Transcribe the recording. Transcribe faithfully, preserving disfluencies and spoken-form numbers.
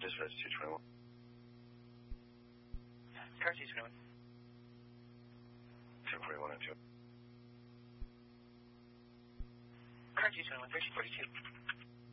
Dispatch two twenty-one. Car two twenty-one. two forty-one and two. Car two twenty-one, thirteen forty-two.